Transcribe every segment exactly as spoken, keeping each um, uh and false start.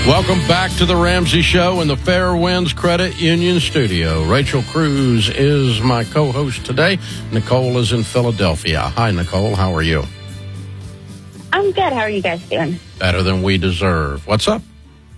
Welcome back to the Ramsey Show in the Fairwinds Credit Union studio. Rachel Cruz is my co-host today. Nicole is in Philadelphia. Hi, Nicole. How are you? I'm good. How are you guys doing? Better than we deserve. What's up?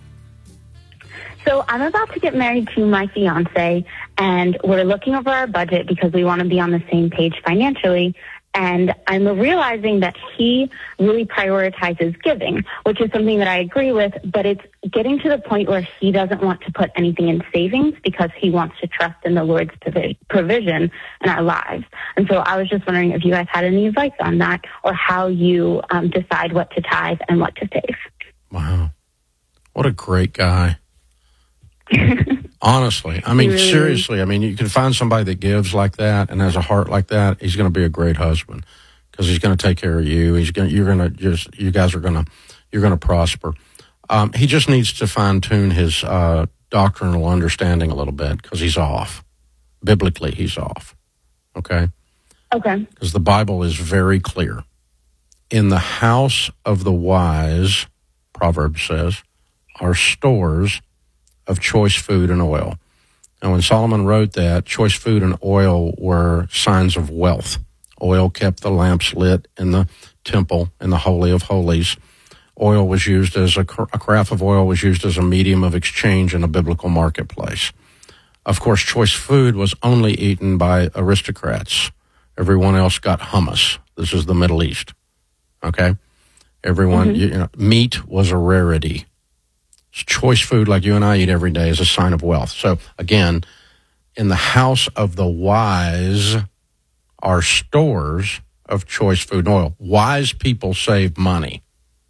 So I'm about to get married to my fiance, and we're looking over our budget because we want to be on the same page financially. And I'm realizing that he really prioritizes giving, which is something that I agree with, but it's getting to the point where he doesn't want to put anything in savings because he wants to trust in the Lord's provision in our lives. And so I was just wondering if you guys had any advice on that, or how you um, decide what to tithe and what to save. Wow. What a great guy. Honestly, I mean, really seriously, I mean, you can find somebody that gives like that and has a heart like that. He's going to be a great husband because he's going to take care of you. He's going, you're going to just, you guys are going to, you're going to prosper. Um, he just needs to fine tune his uh, doctrinal understanding a little bit because he's off. Biblically, he's off. Okay. Okay. Because the Bible is very clear. In the house of the wise, Proverbs says, are stores of choice food and oil. And when Solomon wrote that, choice food and oil were signs of wealth. Oil kept the lamps lit in the temple, in the Holy of Holies. Oil was used as a, a carafe of oil was used as a medium of exchange in a biblical marketplace. Of course, choice food was only eaten by aristocrats. Everyone else got hummus. This is the Middle East. Okay? Everyone, Mm-hmm. you know, meat was a rarity. Choice food like you and I eat every day is a sign of wealth. So again, in the house of the wise are stores of choice food and oil. Wise people save money.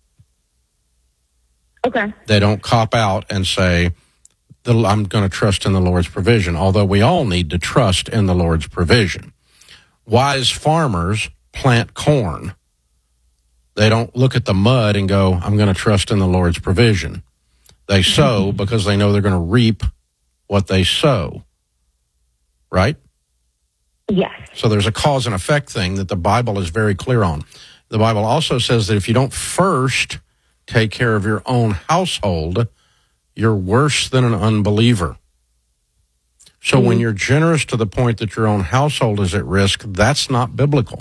Okay. They don't cop out and say, I'm going to trust in the Lord's provision, although we all need to trust in the Lord's provision. Wise farmers plant corn. They don't look at the mud and go, I'm going to trust in the Lord's provision. They sow because they know they're going to reap what they sow, right? Yes. So there's a cause and effect thing that the Bible is very clear on. The Bible also says that if you don't first take care of your own household, you're worse than an unbeliever. So mm-hmm. when you're generous to the point that your own household is at risk, that's not biblical.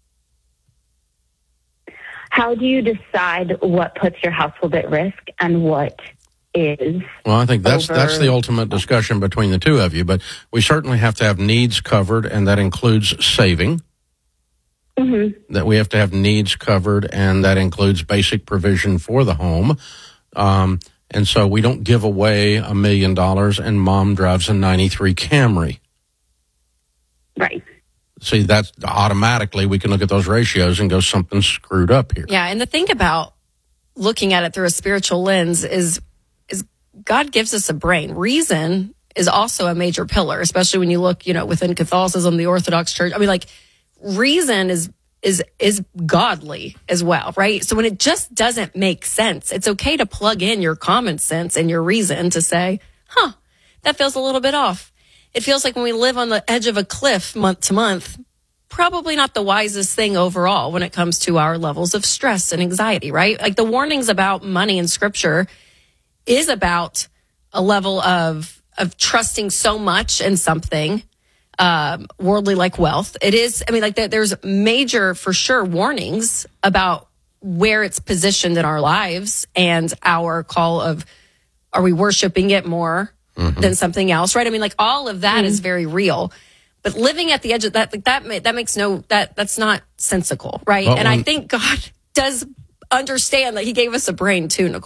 How do you decide what puts your household at risk and what is well, I think that's over... that's the ultimate discussion between the two of you, but we certainly have to have needs covered, and that includes saving. Mm-hmm. That we have to have needs covered, and that includes basic provision for the home. Um, and so we don't give away a million dollars and mom drives a ninety-three Camry. Right. See, that's automatically we can look at those ratios and go, something's screwed up here. Yeah, and the thing about looking at it through a spiritual lens is is God gives us a brain. Reason is also a major pillar, especially when you look, you know, within Catholicism, the Orthodox Church. I mean, like, reason is is is godly as well, right? So when it just doesn't make sense, it's okay to plug in your common sense and your reason to say, huh, that feels a little bit off. It feels like when we live on the edge of a cliff month to month, probably not the wisest thing overall when it comes to our levels of stress and anxiety, right? Like the warnings about money in Scripture is about a level of of trusting so much in something um, worldly like wealth. It is, I mean, like there's major, for sure, warnings about where it's positioned in our lives and our call of, are we worshiping it more mm-hmm. than something else, right? I mean, like all of that mm-hmm. is very real. But living at the edge of that, like that, that makes no, that that's not sensical, right? But and when, I think God does understand that He gave us a brain too, Nicole.